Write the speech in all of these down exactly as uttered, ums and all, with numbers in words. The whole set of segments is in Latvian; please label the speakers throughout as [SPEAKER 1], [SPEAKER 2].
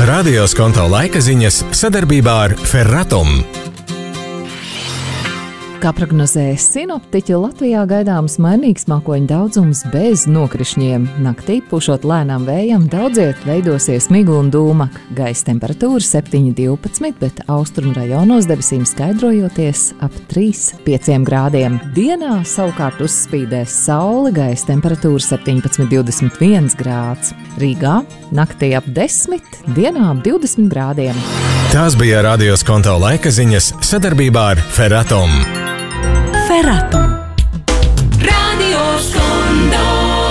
[SPEAKER 1] Radio Skonto laika ziņas sadarbībā ar Ferratum.
[SPEAKER 2] Kā prognozēja sinoptiķi, Latvijā gaidāms mainīgs mākoņu daudzums bez nokrišņiem. Naktī, pušot lēnām vējam, daudziet veidosies migla un dūmak. Gaisa temperatūra septiņi divpadsmit, bet austrumu rajonos debesīm skaidrojoties ap trīs pieci grādiem. Dienā savukārt uzspīdēs saule, gaisa temperatūra septiņpadsmit divdesmit viens grāds. Rīgā naktī ap desmit, dienā ap divdesmit grādiem.
[SPEAKER 1] Tās bija Radio Skonto laika ziņas sadarbībā ar Ferratum.
[SPEAKER 3] Ferratum. Radio Skonto.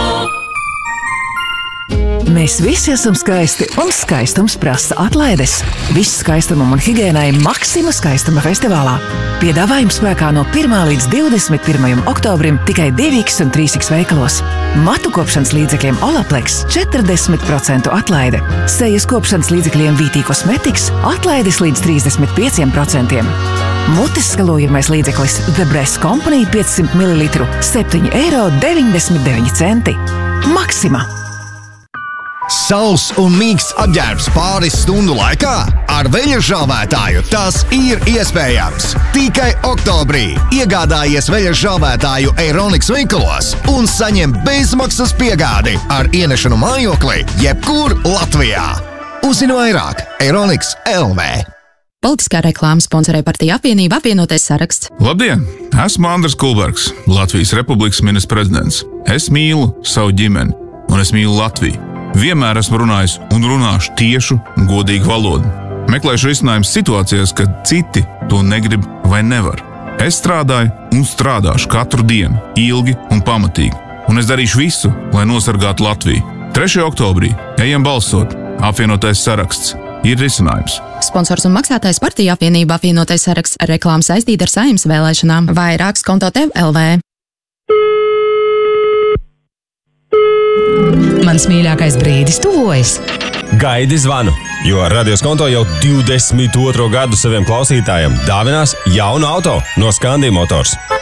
[SPEAKER 3] Mēs visi esam skaisti, un skaistums prasa atlaides. Viss skaistumam un higiēnai Maxima skaistuma festivālā. Piedāvājums spēkā no pirmā līdz divdesmit pirmajam oktobrim tikai divi iks un trīs iks veikalos. Matu kopšanas līdzekļiem Olaplex četrdesmit procentu atlaide. Sejas kopšanas līdzekļiem Vītī Kosmetiks atlaides līdz trīsdesmit pieci procenti. Mutes skalojamais līdzeklis The Breast Company piecsimt mililitru septiņi eiro deviņdesmit deviņi centi. Maxima!
[SPEAKER 4] Sauss un mīksts apģērbs pāris stundu laikā? Ar veļas žāvētāju tas ir iespējams. Tikai oktobrī iegādājies veļas žāvētāju Eironix veikalos un saņem bezmaksas piegādi ar ienešanu mājoklī jebkur Latvijā. Uzzini vairāk Eironix L V.
[SPEAKER 5] Politiskā reklāma sponsorē partija apvienība apvienotais saraksts.
[SPEAKER 6] Labdien! Esmu Andris Kulbergs, Latvijas Republikas ministrs prezidents. Es mīlu savu ģimeni un es mīlu Latviju. Vienmēr esmu runājis un runāšu tiešu un godīgu valodu. Meklēšu risinājumus situācijās, kad citi to negrib vai nevar. Es strādāju un strādāšu katru dienu, ilgi un pamatīgi. Un es darīšu visu, lai nosargātu Latviju. trešajā oktobrī ejam balsot. Apvienotais saraksts ir risinājums.
[SPEAKER 5] Sponsors un maksātājs partija apvienība apvienotais saraksts. Reklāma saistīta ar Saeimas vēlēšanām. Vairāk Skonto tev L V.
[SPEAKER 3] Mans mīļākais brīdis tuvojas.
[SPEAKER 7] Gaidi zvanu, jo Radio Skonto jau divdesmit otro gadu saviem klausītājiem dāvinās jaunu auto no Scandi Motors.